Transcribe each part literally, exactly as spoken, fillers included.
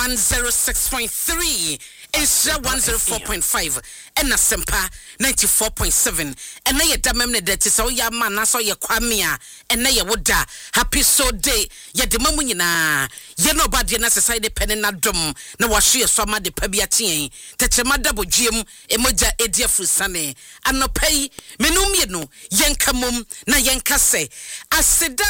one oh six point three Isra one oh four point five and Nasempa ninety-four point seven and na yeda memne de tisa ya man na so ye kwamea and na ye woda happy so day ye de mamu nyina ye no bad ye na sesai de pen na dom na wahwe so ma de pa bia tien techema dabodwiem emoja edia frusane anopai menum ye no yenka mom na yenka se aseda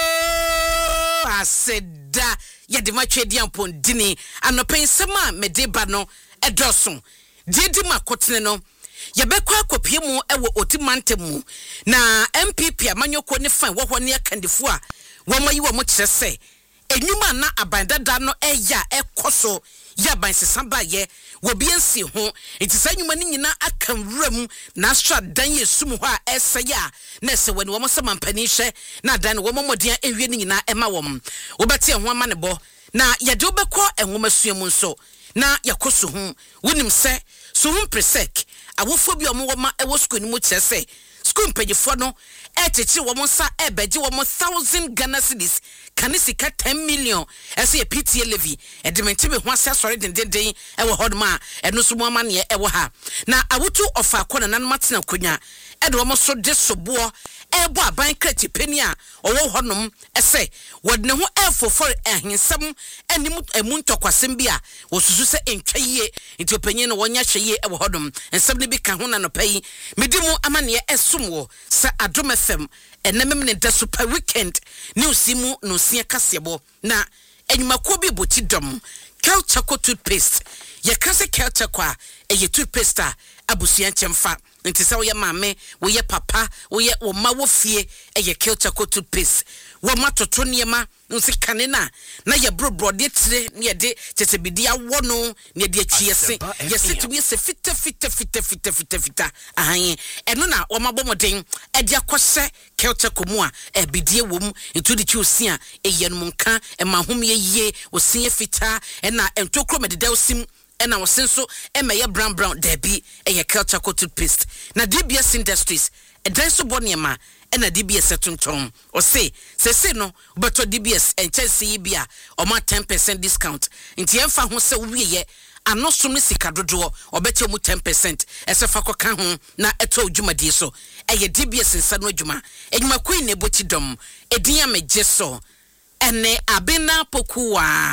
aseda ye de matwe dia mpon dini anopai sema medeba no edoson didi makotene no yebekwa akopie mu ewo otimantemu na M P P amanyoko ne fan wo hone akandifo a wo mayi wo mo kyerese enyuma na abandada no eya ekoso ya bansesa baye wo biensi ho etisa nyuma ni nyina akanwuram na astra dan yesum ho a esaya na se wani wo mo se mampani hwe na dan wo mo modien ewie ni nyina ema wo mo wo bete ho ama ne bo na yede obekọ enwoma suemu nso na yakoso hu wonim se so hu presek awofo bi omo woma ewo school ni mu kyerese school mpagifo no etechi wo mo sa ebeji wo mo one thousand Ghana cedis kanisika ten million ese e P T A levy edimenti be ho ase sori dendenden ewo hodma eno so mo ama ne ewo ha na awotu ofa akona nan matena konya edo wo mo so de sobo ebo aban kreti peni a owo honom ese wodne ho efo for ehensem anim emuntokwasem bia wosusu se entwaye nti opanyin no wonya hweye ewo hodom ensem ne bi ka ho na no pai medimu amane esomwo sa Adom F M enemem ne da super weekend news mu no sia kasebo na enyumako bi boti dom Kelchaco toothpaste ye kase Kelchaco a eye toothpaste a abusuan chemfa nti se wo ye maame wo ye papa wo ye wo ma wo fie eye Kelchaco toothpaste wo matoto niema nsi kanena na ye brobro de tire ne de tetebidi awo no ne de atwiese ye setumi se fita fita fita fita fita fita ahan eno na wo mabomoden e de akose Kelchaco mu a e bidie wom ntu de chiusia e ye no nka e mahom ye ye osie fita e na entokro mededa osim ena wosenso emeye brown brown debi eye Kelchaco toothpaste na D B S Industries e dan so boniema ena D B S etuntom o say se se no beto D B S enchese bia o ma ten percent discount nti emfa ho se wiye anosom ne sika dodo obete mu ten percent ese fa koka ho na eto dwumadi so eye D B S nsa no adwuma edwuma kwin ne boti dom edin amegye so ene abena pokuwa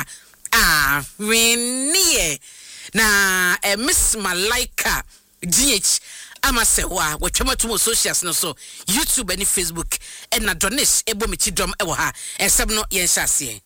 ah wenie na eh, Miss Malaika G H amasewa watwamatu socials no so YouTube and Facebook and na Donish ebo michi dom ewo ha esem no yen hyase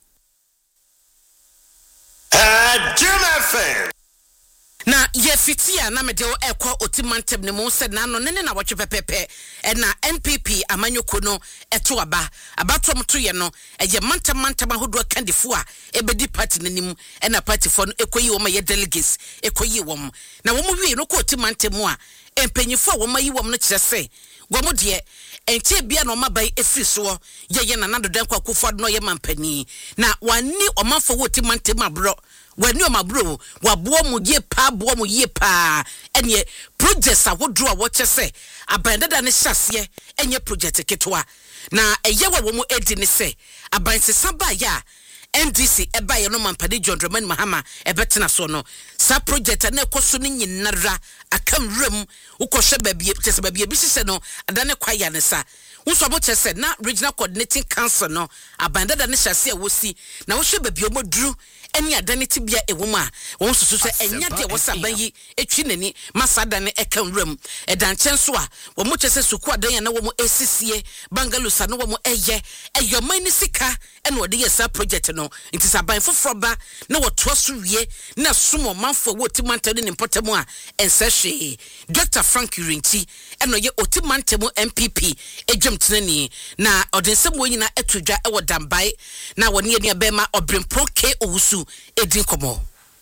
Adom F M na ye fitia na mede o ekọ otimantem ne mo se na no ne na wotwe pepepe e na N P P amanyoko no eto aba abatom to ye no eye mantam mantam ahodo kandifo a ebedi party nanim e na party fo no ekoyi wo ma ye delegates ekoyi wo m na wo mo wie no ko otimantem a empanyifo wo ma yi wo m no kyerese wo mo de entie bia no mabai efiri so ye ye na nadodan kwakufo no ye mampani na wani omafo wo otimantem abro wani omabro wabo mu ye pa bo mu ye pa enye projects awodo a wo kyese abandada ne hyase enye project ketwa na eye wo mu edi ne se abansesa ba ya N D C eba ye no mampade John Dramani Mahama ebetena so no sa project na ekoso ne nyinara akamrem ukohwe babie tese babie bi hye no adane kwaya ne sa unso abo chese na regional coordinating council no abandada ne hyase a wosi na wo hwe babie omoduru eni adane tibia ewom a won susu se enya de wo saban yi etwi nani masada ne ekamrem edan chenso a wo mo chese suku adan ya na wo mo esisie bangalusa no wo mo eye eyomani sika ene wo de yesa project no nti saban fofroba na wo to so wie na somo manfo wo timantemu ne impotemu a ensehwe Doctor Frank Urinti eno ye otimantemu M P P ejwamtenani na odensem wo nyina etodwa e wo dambai na woni ania bema obrempro K owusu edin komo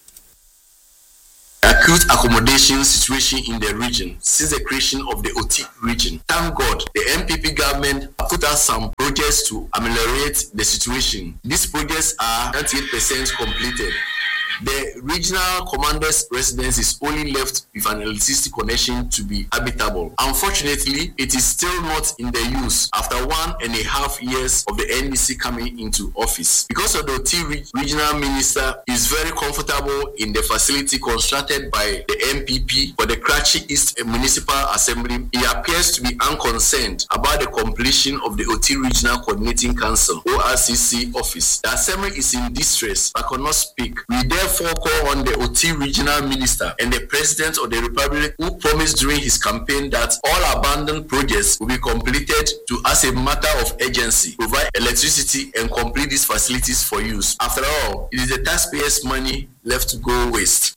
acute accommodation situation in the region since the creation of the O T region. Thank God, the M P P government put out some projects to ameliorate the situation. These projects are ninety-eight percent completed. The regional commander's residence is only left with an electricity connection to be habitable. Unfortunately, it is still not in the use after one and a half years of the N D C coming into office. Because of the Oti regional minister is very comfortable in the facility constructed by the M P P for the Karachi East Municipal Assembly, he appears to be unconcerned about the completion of the Oti Regional Coordinating Council O R C C office. The assembly is in distress but cannot speak. We therefore call on the Oti regional minister and the president of the republic, who promised during his campaign that all abandoned projects will be completed, to, as a matter of urgency, provide electricity and complete these facilities for use. After all, it is the taxpayers' money left to go waste.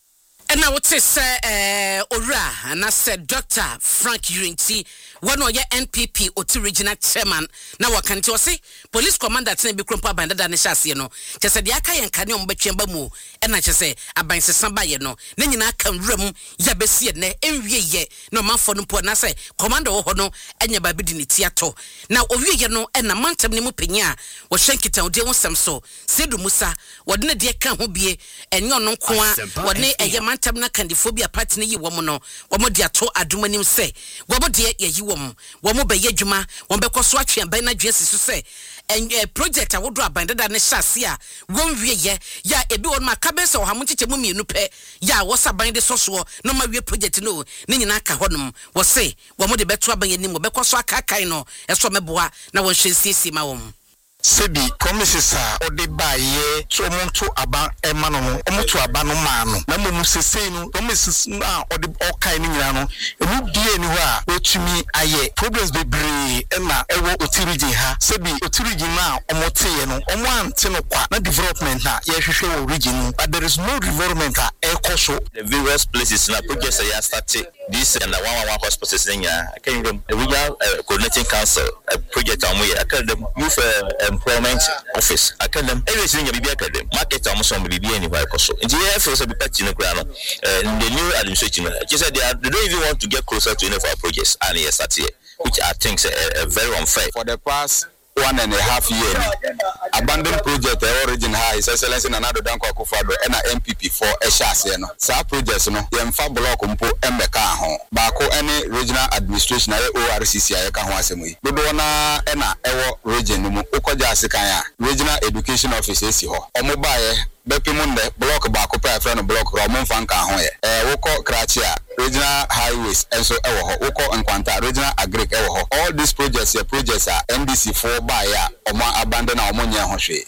And I would say, uh, Ora, and I said, Doctor Frank Urinti, one of your N P P, Oti regional chairman. Now, what can you say? Police commander, Tennessee Crumpa, and the Nashasiano. Just said, Yaka and Canyon Bachembamu, and I just say, I bind Sambayano. Then you can room, Yabesi, ne, every year, no man for no poor Nasa, Commander Ohono, and your babidini theater. Now, Oviano, and a month of Nimupina, was Shankita, dear Samso, Sedu Musa, what ne dear can be, and your non qua, what ne a yaman. Tamna candiphobia partner ye woman no wamo dia to adumanim say wamo dia ye yi wom wamo be yedwuma won be koso atwe ban na dwese so say and project a wodo abanda da ne hyase a won wie ye ya ebi won ma kabesa o hamu chiche mu mienu pe ya wo saban de soso no ma wie project no ne nyina ka honom wo say wamo de beto aban yanim wo be koso akakai no eso meboa na won hwensiesie ma wom Sebi komisisa ode baye so omuntu aba ema no omuntu aba no ma no na mo sesei no komisisa na ode okai ni nyina no emu die ni ho a otumi aye problems be bre na ewo otirigi ha sebi otirigi na omote no omo ante no kwa na development na ye hwehwe wo region but there is no development a ekoso the various places na projects ya started this and one one one hospitals in ya I can them the regional uh, coordinating council a project amu ya I can them youth uh, employment office I can them everything ya bibi academy market amu so bibi anywhere koso nti ya first be party no kura no the new administration just said they, are, they don't even want to get closer to any of our projects and yes that's it which I think is uh, very unfair for the past one and a half year abandoned project the origin high his excellency Nanado Danko Akufo-Addo and M P P for Eshase no sa projects no yemfa block mpo emeka ho baako any regional administration aye O R C C aye ka ho asemu yi dodo na e na ewo region no mu ukoja asekan a regional education office esi ho omo baaye bepimunde block baako pa friend block ro mo mfa nka ho ye eh woko Karachi regional highways enso ewo ho woko Nkwanta regional agric ewo ho all these projects your projects are N D C four by ya omo abandon na omo nya ho hwe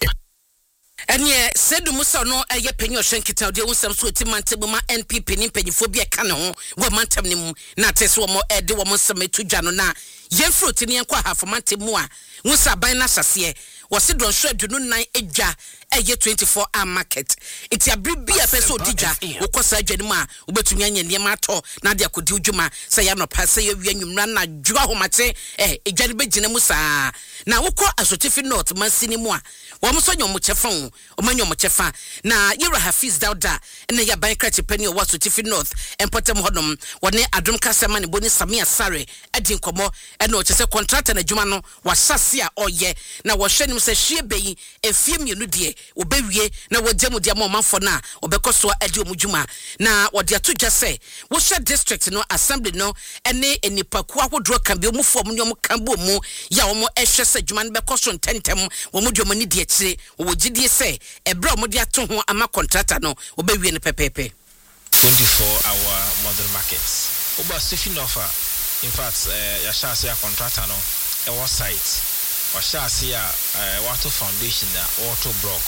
Enye Sedu Musa no eye penyo hwenkita ode wonsam so otimantemu ma N P P ni mpanyifo bi e ka ne ho wo mantam ne mu na tese wo mo ede wo mo nsam etudwa no na yemfruit ne yenkwa hafomantemu a Musa ban na hyase wo se don hwe adunu nan edwa eye twenty-four hour market iti abribi a pese odija wo kosa adwani mu a wo betumi anya ne ma to na de akodi udwuma se ya no pase ye wi anwumra na dwa homate eh edwani begina mu saa na wo ko asotifi north mansini mu a wo mo so nyom chefan o manyom chefa na Yura Hafiz Dauda na ya ban Karachi pani o wasotifi north empotem hodom wone adom kasema ne boni Samia Sare edi nkomo e na o chese contractor na dwuma no wa sase a oye na wo hwenim se hwie beyi efie mienu de obewie na wogyamu dia mo manfo na obekoso adi omudwuma na wode atodwa se wo hwe district no assembly no ene enipaku ahodro kan bi omufo mu nyom kan bo mu ya wo mo ehwe se dwuma no bekoso ntentem wo mo dwuma ni de akire wo gidie se ebra mo de ato ho ama contractor no obewie ne pepepe twenty-four hour modern markets oba station offer in fact uh, ya share ya contractor no e was site washase ya water foundation na auto block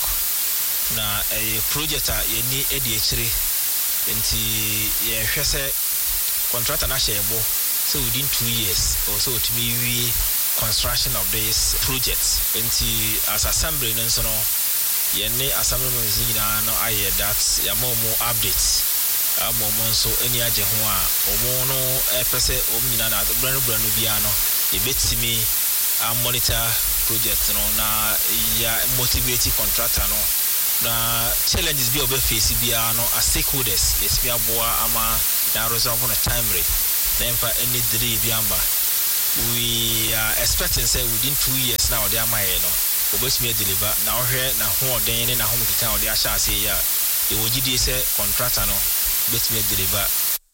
na a project a yeni edi akire nti ye hwese contractor na shebo so within two years or so to me we construction of this project nti as assembly no so no yeni assembly members nyina no aye that ya mo mo updates amo mo so eni age ho a omo no e pese om nyina na brand brand bia no e betimi a monitor project no na ya motivate contractor no na challenges bi obe face bia no as stakeholders yes bia boa ama na resolve on a time rate na in fact any delay bi amba we are expecting say within two years now they are my no obesime deliver na ohwe na ho oden ne na ho mkika ode ahya ase ya e wo gidi se contractor no betime deliver.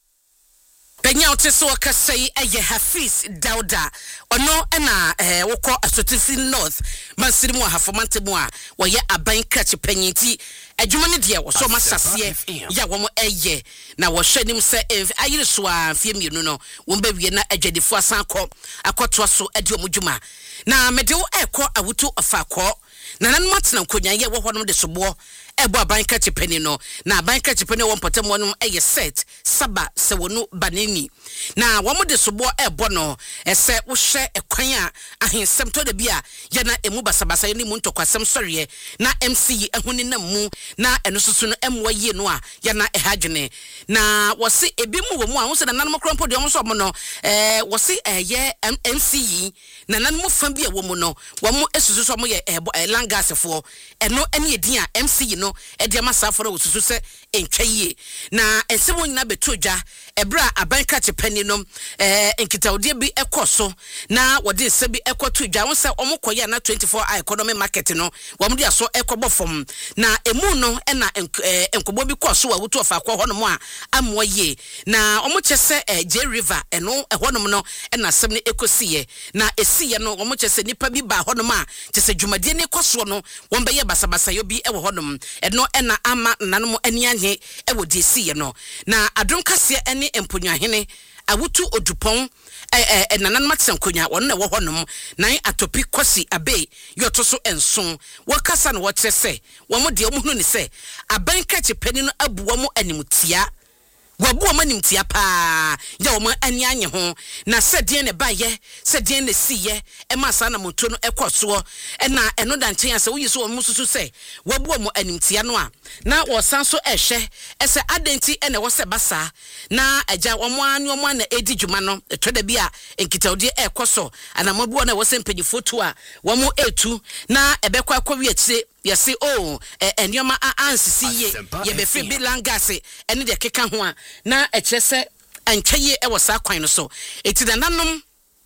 Penya oteso wakasai eye Hafiz Dauda ono na eh wokọ Asotisi North mansiri mu ahafomante mu a woye aban krachi penyinti adwuma ne de wo so masase ya wo mo eye na wo hwanim se ayire so a fie mienu no wo mbawie na adwadifo asanko akoto so ade omudwuma na mede wo ekọ awutu afakọ na nan matena nkonya ye wo honom de sobo ebo aban krachi penyi no na aban krachi penyi wo mpotem wonum eye set saba se wonu banini na wo mo de sobo ebo no ese wo hye ekwan a ahensem to de bia ye na emu basabasa ye ni mu ntokwasem soriye na M C ehuni na mu na eno susu no emwa ye no a ye na ehadwene na wo se ebi mu wo mu a wo se na nan mo krompo de wo so mo no eh wo se eye M C na nan mo fa bia wo mu no wo mo esusu so mo ye langasefo eno ene edin a M C no ede masafo no susu se entwaye na ensemo nyina betodwa ebra abanka chepani no eh enkitawde bi ekoso na wode se bi ekoto dwa won se omokoye na twenty-four hour economy market no wamde aso ekobo fom na emu no na enkobo bi koso wa wutu ofa kwa hono mo a amoye na omochese J River eno ehonom no na sem ne ekosiye na esiye no omochese nipa bi ba honom a chese dwumade ne koso no won beye basabasa yo bi ewo honom eno na ama nanom ani anye ewo de esiye no na adon kase ene emponwahene awutu odupon eh eh nanan matsen konya won na wo honom nan atopi kwasi abe yoto so enson wakasa no wo kyese wo mo de omuhunu ni se abanka chepani no abuwa mo animtia wabu o manimtia pa ya o man ani anye ho na sedien ne baye sedien ne siye e ma sa na moto no ekoso e na eno da nchen ase wo yiso o mususu se wabu o mo animtia no a na wo san so ehwe ese adenti ene wo se basa na agya wo mo ani o mo na edi dwuma no to da bia enkitawde ekoso ana mabu na wo se mpagi foto a wo mo etu na ebekwa akwa wi akire yesi oh enioma ansisi ye ye be free bilangase ene de keka ho a na ekyese antwaye e wosa kwan no so eti da nanom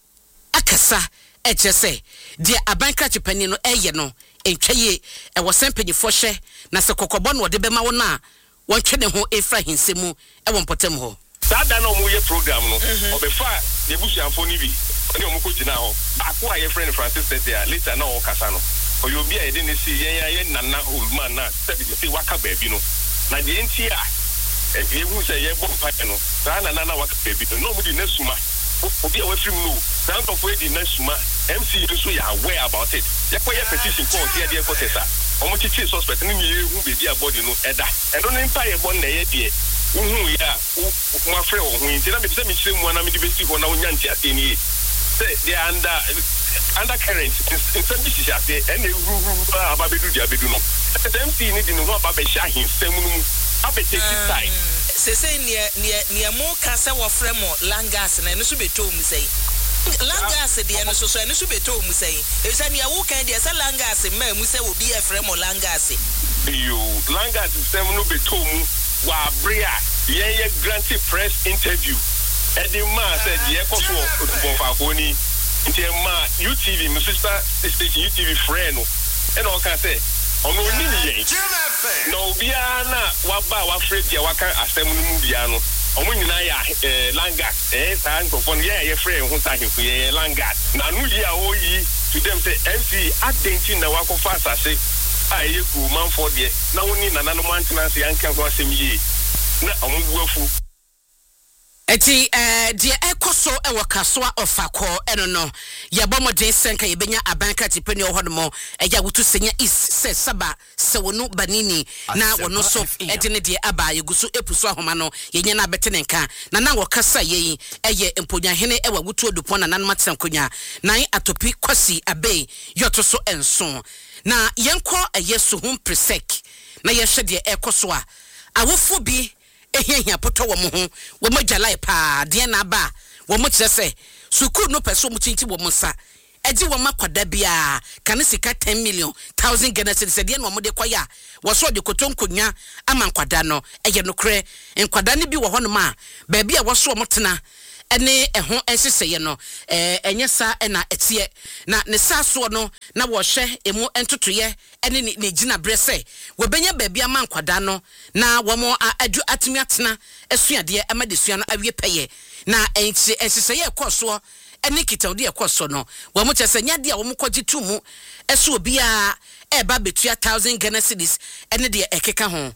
akasa ekyese de abanka chepani no eye no entwaye e wosa mpanyifo hye na se kokobo no de bema wo na wontwe ne ho efra hinsemu e wo mpotem ho sada na omu ye program no obefa de busuafo ni bi oni omu ko gina ho akwa ye friend Francis Tetia later na o kasa no oyo bi a yede ne si yen ya nana olman na sabi se waka baabi no na de enti a e hu se ye bo pa no sa na nana waka baabi no no mu di nasuma obi a wafim no san to for di nasuma M C so ya aware about it ya ko ye petition ko tie de ko tesa omo chichi suspect ni mi hu bebi abodi no eda eno ne mpa ye bon na ye de uhu ya mo afre o hu nti na me se mi chire mu na me di besi ho na onya nti ate ni say they are under undercurrent in some business ate and ababedu dia bedu no M C ni di no ababe sha hinsem no abete side se se ne ne ne mo ka se wo frɛ mo langas na no so beto mu sei langas de no so so no so beto mu sei e se ne wo kan de se langas ma mu se obi e frɛ mo langas yo langas sem no beto mu wa bria yen ye granted press interview edima said ye ko so bo fa ko ni nti ma U T V my sister station U T V friend no and all can say ono ni ni yen no bia na wa ba wa free dia wa kan asem no mu bia no omo nyina ya langat eh san ko fon ye ye free ho sa hefu ye langat na no dia o yi to them say M C adenti na wa ko fa asase aye ku man for de na woni nana no maintenance yanka ko asem yi na omo buafu eti eh de ekoso e wakasoa ofako eno no ye bomoden senka ye benya abanka tipeni ohodomo eya wutu senya is se saba se wonu banini na wono so ede ne de aba yegusu epuso ahoma no ye nya na betene nka na na wakasa ye eye emponya hene e wawutu odupon na nan maten konya nan atopi kwasi abe yoto so enso na yenko eye so hum presek na ye hwede ekoso a awofo bi ehia poto wo mo ho wo magjalai pa de na ba wo mo kyerese sukuu no peso mo chinchi wo mo sa eji wo makwada bia kan sika ten million thousand Ghana cedis de na wo de kwaya wo so de kotonkonya ama nkwada no eye no kre nkwada ne bi wo ho no ma ba bia wo so mo tena ene eho enseseye no eh enye sa na etie na ne saso no na wo hwe emu entotoye ene ne gina brese wo benya baabi ama nkwada no na wo mo adu atumi atena esuade ema de sua no awie peye na enchi enseseye ekoso ene kitawde ekoso no wo mo chese nyade a wo mo kogye tumu eso obi a eba betua one thousand Ghana cedis ene de ekeka ho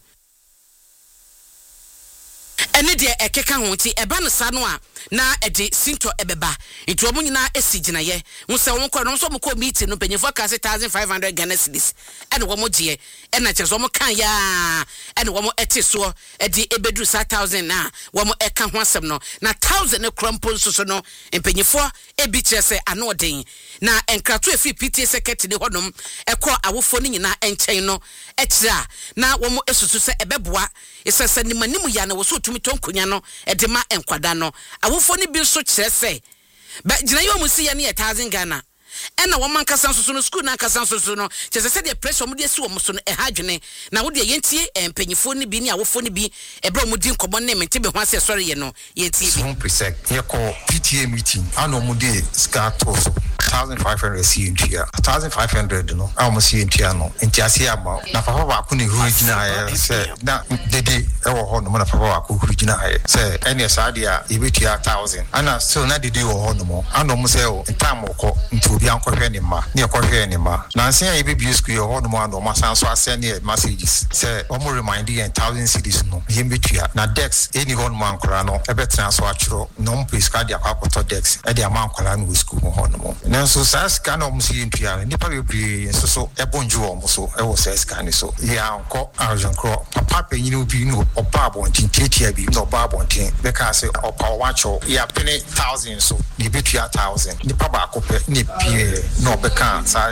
ene de ekeka ho ti eba no sa no a na ede sinto ebeba nti omo nyina esigina ye wo se wo kɔ no so mo kɔ meeting no penyefo ka one thousand five hundred Ghana cedis ene wo mo gye ena kyerɛ mo kan ya ene wo mo ete so ede ebedu one thousand na wo mo eka ho asɛm no na one thousand ne krompo so so no penyefo ebi kyerɛ sɛ ano ɔden na enkrato efi P T A secretary honom ekɔ awofo no nyina enkyɛn no ekyira na wo mo esusu sɛ ebeboa esese ni manimu ya na wo so tumi tonkonya no ede ma enkwada no awofo ni bi so kyerɛ sɛ ba gyina yo musi ya ne one thousand Ghana ena wo man kasa so so no school na kasa so so no kyerɛ sɛ de pressure mo de si wo mo so no ɛha dwene na wo de yentie empanyifo ni bi ni awofo ni bi ebra mo di nkɔbɔ ne mente be ho asɛ sɔre ye no yentie bi one percent ye call P T A meeting ano mo de ska to so one thousand five hundred C N T one thousand five hundred no am C N T no entiase ama na papa ba ko ne original sɛ na dede ɛwɔ hɔ no na papa ba ko original sɛ ɛne sa de a ebetua one thousand ana so na dede wɔ hɔ no mo ano mo sɛ o ntam kɔ ntobi ankɔhwɛ ne ma ne akɔhwɛ ne ma na nsen a ebebi school yɛ hɔ no mo ano mo san so asɛ ne messages sɛ ɔmo remind you one thousand cities no yɛm betua na dex ɛni hɔ no mo ankora no ɛbɛtena so atwerɛ no mo prescribe de akɔtɔ dex ɛde ama ankora no school hɔ no mo nanso saa sika na ɔmo si ntua nipa bebree nso so ɛbɔnju ɔmo so ɛwɔ saa sika ne so yɛ ankɔ arjankrɔ papa panyin obi no ɔba abɔnten tietia bi na ɔba abɔnten bɛka sɛ ɔpa ɔwakyɛw yɛ apene thousand so ne betua thousand nipa baako pɛ ne pie na ɔbɛka saa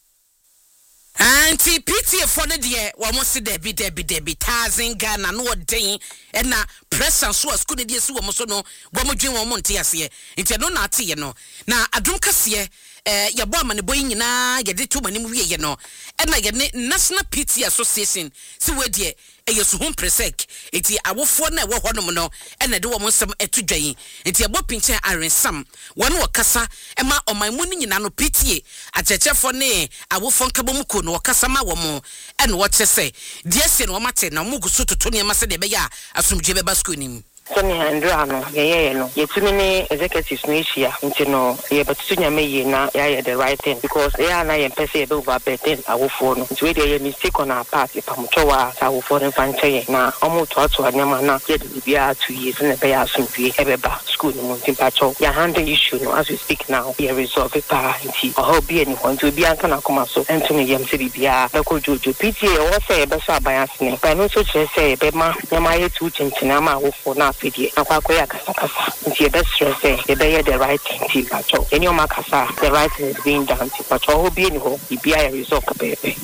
anti P T A for the dear one must debi debi debi thousand Ghana no den and na presence so school de so mo so no wo mo dwen wo mo nte ase nti no na ate ye no na adom kase eh ya bo amane boy nyina ye de to manim wie ye no and na ye National P T A Association si we de eye so hom presek enti awofo na wo honom no and na de wo mo nsem etu dwan enti ebo pinche arensam won wo kasa e ma oman mu nyina no P T A achechefo ne awofo nkabom ko no kasa ma wo mo and wo chese de ese no mate na mo guso toto ne ma se de be ya asumdwe be ba school nim Sani Andra no ye ye no ye tumi ne executives no issue nti no ye batutu nyame ye na ya the right thing because ye na ye pese ye be over better awofo no nti we dey ye mistake on our part ipamcho wa awofo no fanche ye na omo to ato anyama na ye de bia two years na be ya asumdwe e be ba school no nti pacho ya handle issue no as we speak now ye resolve it pa nti o bi any ho nti obi anka na koma so ntumi ye mse bia be ko jojo P T A wo say be so abayas ne pa no so chere say be ma nyama ye tu chinchina ma awofo na fidie akwakoya kasa kasa nti e be stress e be the right thing ti pacho any o makasa the right thing is being done ti pacho obi any ho bia resolve kabebe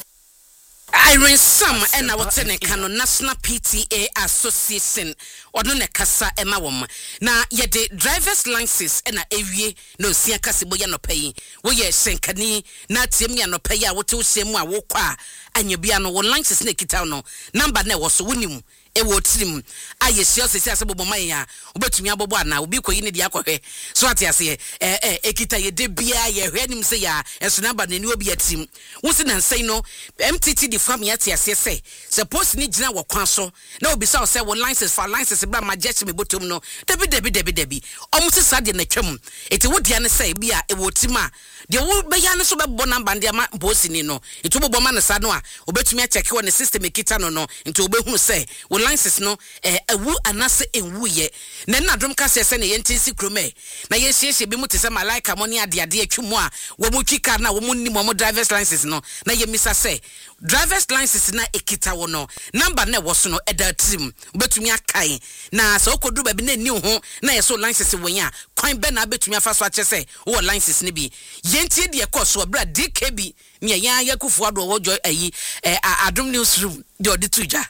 Irene Sam ena wote ne kano National P T A Association ono ne kasa ema wom na ye de drivers license ena ewie na osia kase boya no pay wo ye senkani na tiem ya no pay a wote osem a wo kwa anyabia no wo license na kita no number na wo so wonim e wo trim aye sio sesi asebo boma ya obetumi abobo ana obi koyi ne dia akɔhwɛ so ate ase eh eh ekita ye de bia ye hwɛ nim se ya eso number na ni obi atim wo se na nsɛn no M T T di fam ya ate ase sɛ suppose ni gyina wo kwan so na obi sa wo sɛ wo license for license bra ma jeche me botom no debi debi debi debi ɔmo se sa de na twam eti wo dia ne sɛ bia e wo tim a de wo be ya ne so be bo number de ma bosi ni no eti wo bo ma ne sa no a obetumi a check wo ne system ekita no no enti obehu sɛ license no eh awu anase enwu ye na na drum ka se se na yentisi krome na yenhyehyɛ bi mu te se malaika mo ne ade ade atwumu a wo mu twika na wo mu ni mo driver's license no na ye misa se driver's license na ekita wo no number na wo so no eda trim betumi akai na se okodu ba bi na ni ho na ye so license wo ya kwan be na betumi afa so ache se wo license ne bi yentie de ekoso bra D K B me ya yakufu ado wo joy ayi eh adum newsroom de odi tuja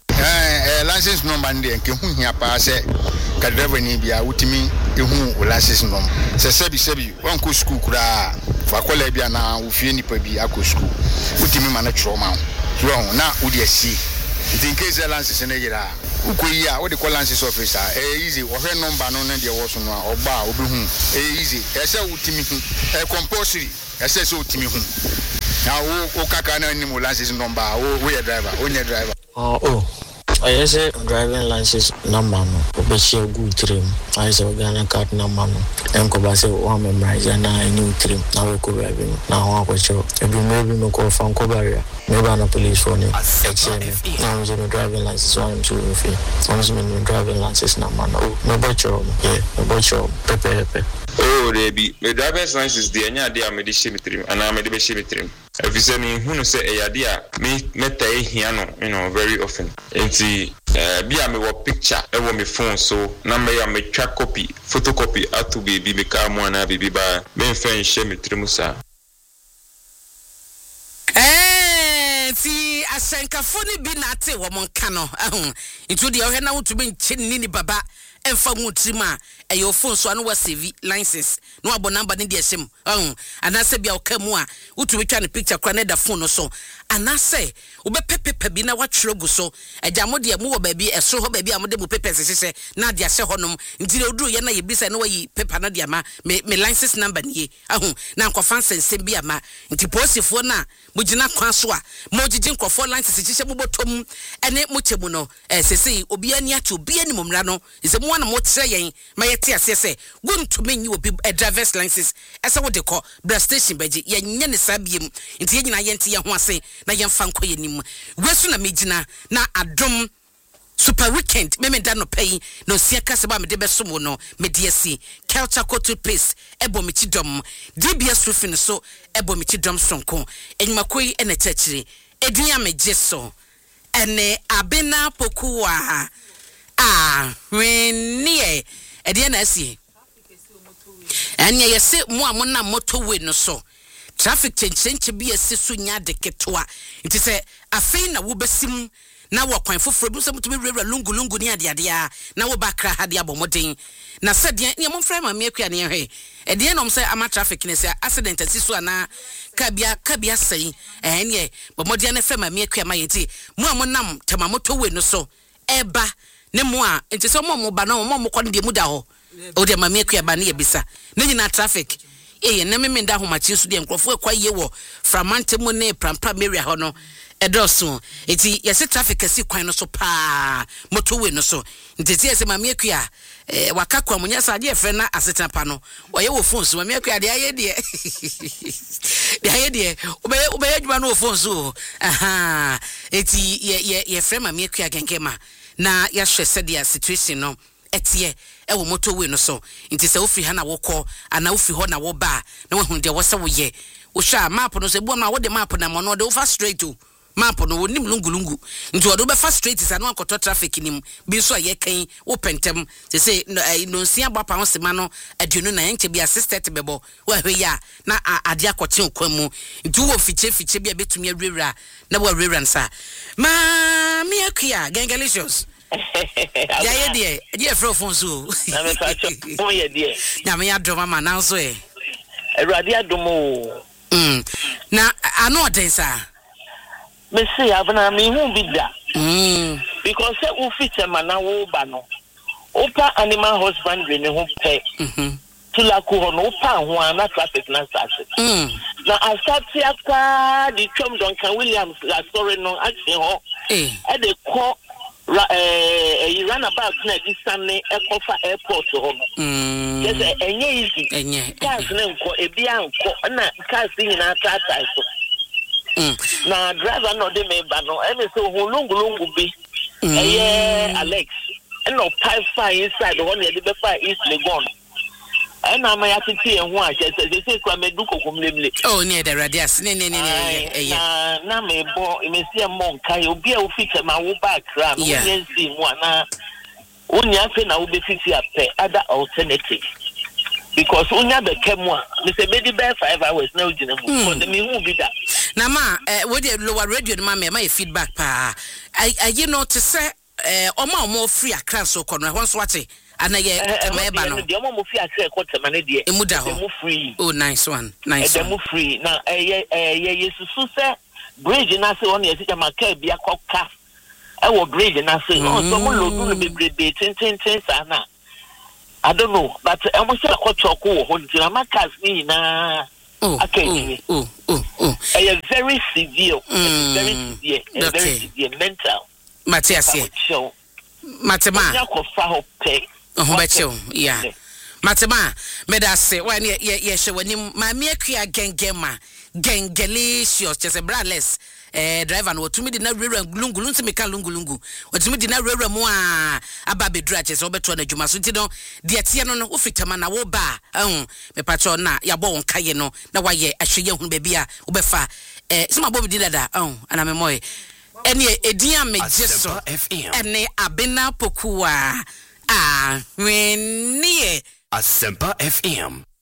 eh license number ndi nke hu hia pa se ka driver ni bia wutimi ehu license number se sebi sebi wan ko school kura fa kola bia na wo fie nipa bi akọ school wutimi ma na chro ma ho na wudi asi in case license ne gira ukoyi a wo de call license officer eh easy wo hwe number no na de wo so no a oba obi hu eh easy ese utimi hu eh compulsory ese so utimi hu na wo o kaka na ni mo license number wo wo driver wo nye driver oh oh I say driving license number no obehia good trim I say Ghana card number no enko ba say one memorize na any trim na we ko driving na ho akwacho ebi maybe no ko fan ko barrier maybe na police for me exam na me driving license one two three I'm me driving license number no no bocho yeah no bocho pepe pepe oh baby my driver's license dey anya dey am dey shemitrim ana me dey be shemitrim if you say me who no say e yade a me meta e hia no you know very often enti eh bi am we picture e wo me phone so na me ya me twa copy photocopy atu baby me ka mo na baby ba me fan shemitrim sa eh ti asenkafo ni bi na ate wo monka no ahun itu de ohwe na wotumi nche ni ni baba emfa mutrima eyo phone so anu wa save license no abo number ni de ehyem ahun anase bia okamu a wotumi twa ne picture kra na da phone no so anase obe pepepe bi na watwere gu so agya mo de mu wo ba bi eso ho ba bi amode mu pepe sese na de ahye honom ntire oduru ye na ye bisa na wayi paper na de ama me, me license number ni ahun na nkofan sense bi ama nti posifo na mugina kwan so a mo gigi nkofo license hye mo botom ene mo chemu no eh sese obi ani ati obi ani momra no ise mo na mo tre yen ma yete asese guntumi nyi obi a driver's license ese wo de ko bra station baji ye nye ne sabiem nti ye nyina ye nti ye ho ase na ye mfa nkɔ ye nim wesu na megina na adom super weekend me me da no pay no sia kase ba me de besom no me de asi culture coat paste ebo me chidom D B S rufin so ebo me chidom sonko enyimakoi ene chachire edin ya me jeso ene abena pokuwa ah wenie edin na asi anya yese mo amona motorway no so traffic chenche bi asisu nya de ketwa nti se afei na wo besim na wo kwan foforo bi so mutumi rewra lungu lungu ni ade ade a na wo bakra ha de abomoden na se de ne mo mfra ma me akua ne hwe e de no se ama traffic ne se accident asisu ana ka bia ka bia sei eh ne bomoden ne fra ma me akua ma yenti mo amonam tema motowe no so eba ne mo a nti se mo mo ba na mo mo kon de mu da ho o de ma me akua ba ne yebisa ne nyina traffic eh na me me nda ho machi so de nkrofo ekwa ye wo framante mu ne prampa area ho no edoso eti yesi traffic asi kwan no so pa motorway no so nteti yesi ma me akua eh wakakwa munya saje efre na aseta pa no oye wo phone so ma me akua de aye de de aye de obeye obeye djuma no phone so aha eti ye ye ye frɛ ma me akua genkema na ya hwɛ sɛ dia situation no etie ewo motorway no so nti sɛ ofi ha na wokɔ ana ofi ho na wo ba na wo hu de wo sɛ wo ye wo hwa map no sɛ buam na wo de map na mo no de wo fa straight to map no wo nim lungulungu nti wo do be fa straight sa no akoto traffic nim bi so ye kan wo pentem sɛ sɛ no nsia gba pa ho sema no aduonu na yenche bi assistant bebo wo hwe ya na ade akote okwan mu nti wo fiche fiche bi abetumi awura na wo awura nsa ma me akua gangalicious ya ye die die fro fonso na me pa cho mo ye die na me adom mama na so e Eradi adomo mm na ano odensa me say abana me hu bi da mm because say u feature mana wo ba no opa animal husbandry ne ho pe mhm tulaku ho no opa ho ana traffic na start mm na asati akwa di twom Duncan Williams la story no action ho eh e de ko ra eh e run about na di sanne e ko fa airport ho no mm yes enye easy enye cars ne nko ebi anko na cars nyina tata so mm na driver no de me ba no e me so ho lungu lungu bi eh Alex no pipe fire inside the one dey be fire East Legon e na ma ya titi e ho a je se se kwa me du kokomlemle oh ne the radius ne ne ne ne eh na na me bo me si e mon kai obi a ofite ma wo back ra no yen si mu ana onya fe na wo be fiti ape other alternative because onya be kemu a me se be di be five hours na ojina mu so de me hu bi da na ma eh we dey lower radio ma me ma feedback pa I you know to say eh oma omo free akra so kono ho so ate ana ye temeba no de omo free akra ko tema ne de emuda ho mu free oh nice one nice one mu free na eh eh yesusu say bridge na se on ye sika maka bia koka ɛwɔ bridge na say oh so mo lodu no bebrebe tintintin sana I don't know but ɛmo sɛ akɔtɔ ko wɔ hɔ ntina makas ni na okay oh oh oh ɛyɛ very severe very severe very severe mental Matthias Matema yakofa ho pe ho bechew yeah Matema medase wa ne ye ye hwe wani ma me akua gengema gengelicious just a braless eh driver no tumi di na rewra ngulungulu ntimi ka lungulungu otumi di na rewra mu a aba bedura che so beto na dwuma so ti no de tie no no ofitama na wo ba ehun me patro na ya bo won kaye no na waye ahwe hunu ba bia wo befa eh sima bo bi dada ehun ana me moye ene edin amejeso ene abena pokua ah when nie Asempa F M.